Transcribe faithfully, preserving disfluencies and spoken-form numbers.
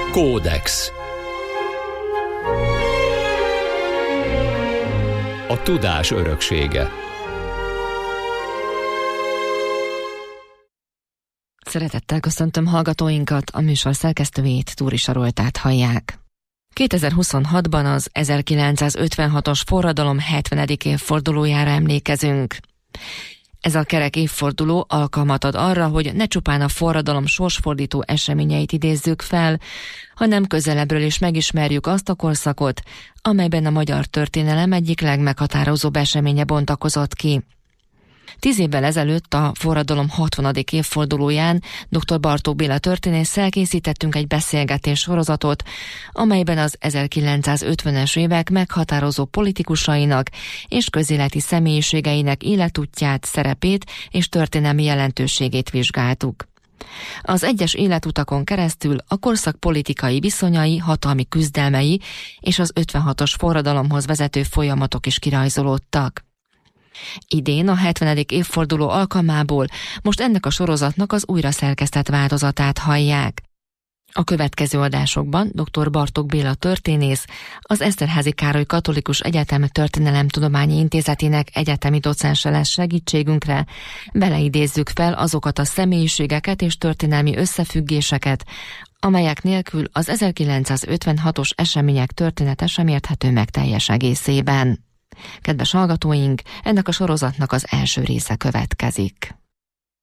Kódex. A tudás öröksége. Szeretettel köszöntöm hallgatóinkat, a műsor szerkesztőjét, Túri Saroltát hallják. kétezer-huszonhatban az ezerkilencszázötvenhatos forradalom hetvenedik évfordulójára emlékezünk. Ez a kerek évforduló alkalmat ad arra, hogy ne csupán a forradalom sorsfordító eseményeit idézzük fel, hanem közelebbről is megismerjük azt a korszakot, amelyben a magyar történelem egyik legmeghatározóbb eseménye bontakozott ki. Tíz évvel ezelőtt a forradalom hatvanadik évfordulóján dr. Bartók Béla történésszel készítettünk egy beszélgetés sorozatot, amelyben az ezerkilencszázötvenes évek meghatározó politikusainak és közéleti személyiségeinek életútját, szerepét és történelmi jelentőségét vizsgáltuk. Az egyes életutakon keresztül a korszak politikai viszonyai, hatalmi küzdelmei és az ötvenhatos forradalomhoz vezető folyamatok is kirajzolódtak. Idén a hetvenedik évforduló alkalmából most ennek a sorozatnak az újra szerkesztett változatát hallják. A következő adásokban dr. Bartók Béla történész, az Eszterházy Károly Katolikus Egyetem Történelemtudományi Intézetének egyetemi docense lesz segítségünkre, beleidézzük fel azokat a személyiségeket és történelmi összefüggéseket, amelyek nélkül az ezerkilencszázötvenhatos események története sem érthető meg teljes egészében. Kedves hallgatóink, ennek a sorozatnak az első része következik.